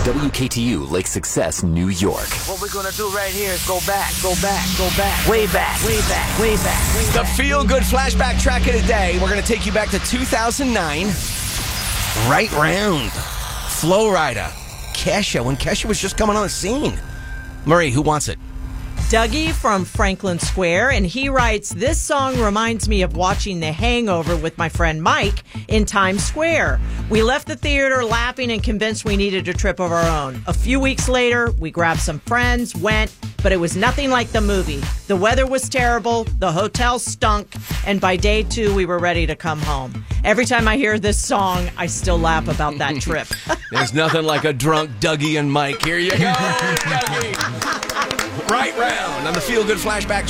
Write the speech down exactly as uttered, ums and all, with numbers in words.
W K T U, Lake Success, New York. What we're going to do right here is go back, go back, go back, way back, way back, way back. Way The back. feel-good flashback track of the day. We're going to take you back to two thousand nine. Right Round. Flow Rider. Kesha, when Kesha was just coming on the scene. Marie, who wants it? Dougie from Franklin Square, and he writes, this song reminds me of watching The Hangover with my friend Mike in Times Square. We left the theater laughing and convinced we needed a trip of our own. A few weeks later, we grabbed some friends, went, but it was nothing like the movie. The weather was terrible, the hotel stunk, and by day two, we were ready to come home. Every time I hear this song, I still laugh about that trip. There's nothing like a drunk Dougie and Mike. Here you go, Dougie. Right Round on the feel-good flashback track.